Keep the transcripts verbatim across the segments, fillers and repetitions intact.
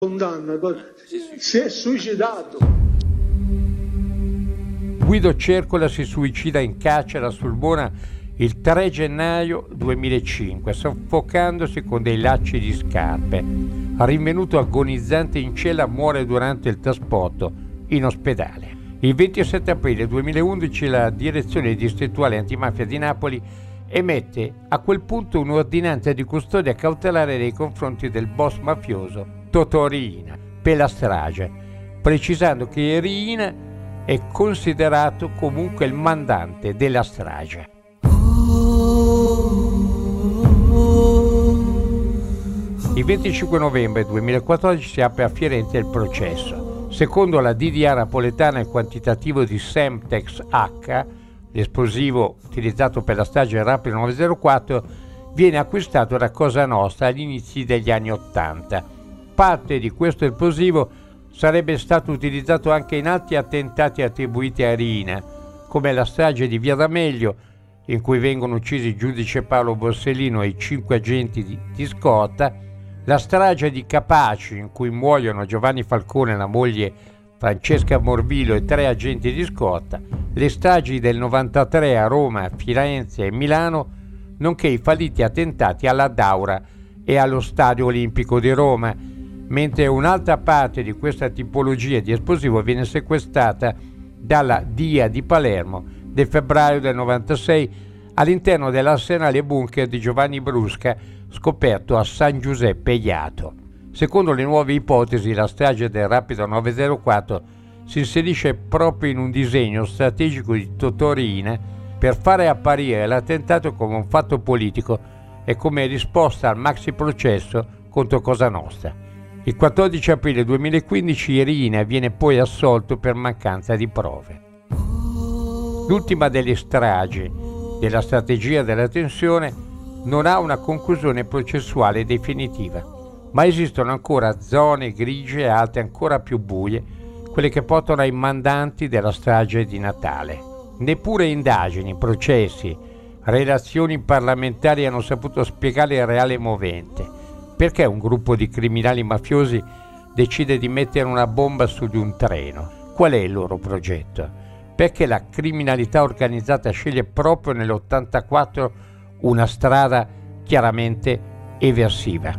condanna, si è suicidato. Guido Cercola si suicida in carcere a Sulmona il tre gennaio duemilacinque, soffocandosi con dei lacci di scarpe. Rinvenuto agonizzante in cella, muore durante il trasporto in ospedale. Il ventisette aprile duemilaundici la direzione distrettuale antimafia di Napoli emette a quel punto un'ordinanza di custodia cautelare nei confronti del boss mafioso Totò Riina per la strage, precisando che Riina è considerato comunque il mandante della strage. Il venticinque novembre duemilaquattordici si apre a Firenze il processo. Secondo la D D A napoletana il quantitativo di Semtex H, l'esplosivo utilizzato per la strage Rapido nove zero quattro, viene acquistato da Cosa Nostra agli inizi degli anni ottanta. Parte di questo esplosivo sarebbe stato utilizzato anche in altri attentati attribuiti a Riina, come la strage di Via D'Amelio, in cui vengono uccisi il giudice Paolo Borsellino e i cinque agenti di, di scorta, la strage di Capaci, in cui muoiono Giovanni Falcone e la moglie Francesca Morvillo e tre agenti di scorta, le stragi del novantatré a Roma, Firenze e Milano, nonché i falliti attentati alla Daura e allo Stadio Olimpico di Roma, mentre un'altra parte di questa tipologia di esplosivo viene sequestrata dalla D I A di Palermo del febbraio del novantasei all'interno dell'arsenale bunker di Giovanni Brusca, scoperto a San Giuseppe Jato. Secondo le nuove ipotesi, la strage del Rapido nove zero quattro si inserisce proprio in un disegno strategico di Totò Riina per fare apparire l'attentato come un fatto politico e come risposta al maxi processo contro Cosa Nostra. Il quattordici aprile duemilaquindici Riina viene poi assolto per mancanza di prove. L'ultima delle stragi della strategia della tensione non ha una conclusione processuale definitiva, ma esistono ancora zone grigie e altre ancora più buie, quelle che portano ai mandanti della strage di Natale. Neppure indagini, processi, relazioni parlamentari hanno saputo spiegare il reale movente. Perché un gruppo di criminali mafiosi decide di mettere una bomba su di un treno? Qual è il loro progetto? Perché la criminalità organizzata sceglie proprio nell'ottantaquattro una strada chiaramente eversiva?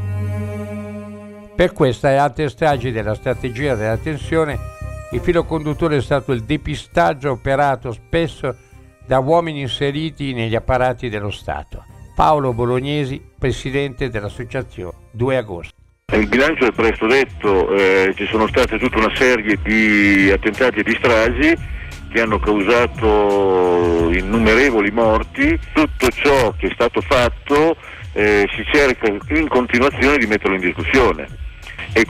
Per questa e altre stragi della strategia della tensione, il filo conduttore è stato il depistaggio operato spesso da uomini inseriti negli apparati dello Stato. Paolo Bolognesi, presidente dell'associazione due agosto. Nel bilancio è presto detto, eh, ci sono state tutta una serie di attentati e di stragi che hanno causato innumerevoli morti. Tutto ciò che è stato fatto eh, si cerca in continuazione di metterlo in discussione e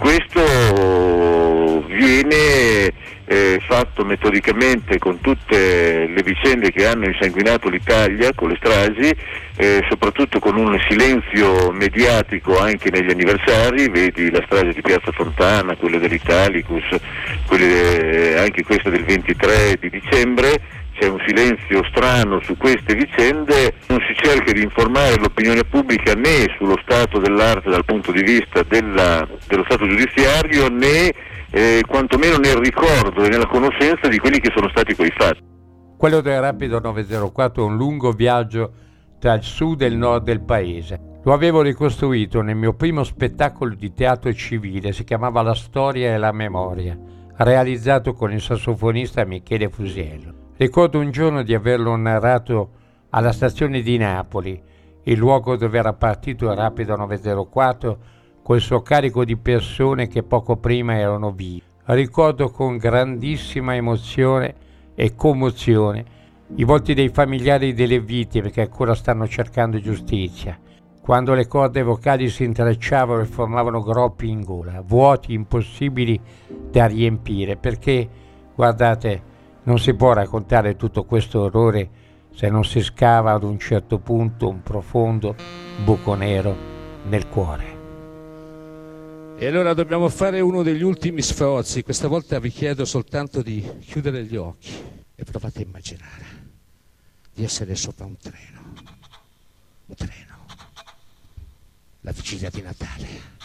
questo viene eh, fatto metodicamente con tutte le vicende che hanno insanguinato l'Italia, con le stragi, eh, soprattutto con un silenzio mediatico anche negli anniversari. Vedi la strage di Piazza Fontana, quella dell'Italicus, quelle, anche questa del ventitré di dicembre. C'è un silenzio strano su queste vicende, non si cerca di informare l'opinione pubblica né sullo stato dell'arte dal punto di vista della, dello stato giudiziario, né eh, quantomeno nel ricordo e nella conoscenza di quelli che sono stati quei fatti. Quello del Rapido nove zero quattro è un lungo viaggio tra il sud e il nord del paese. Lo avevo ricostruito nel mio primo spettacolo di teatro civile, si chiamava La storia e la memoria, realizzato con il sassofonista Michele Fusiello. Ricordo un giorno di averlo narrato alla stazione di Napoli, il luogo dove era partito il Rapido nove zero quattro, col suo carico di persone che poco prima erano vive. Ricordo con grandissima emozione e commozione i volti dei familiari delle vittime che ancora stanno cercando giustizia, quando le corde vocali si intrecciavano e formavano groppi in gola, vuoti impossibili da riempire, perché, guardate, non si può raccontare tutto questo orrore se non si scava ad un certo punto un profondo buco nero nel cuore. E allora dobbiamo fare uno degli ultimi sforzi. Questa volta vi chiedo soltanto di chiudere gli occhi e provate a immaginare di essere sopra un treno. Un treno. La vigilia di Natale.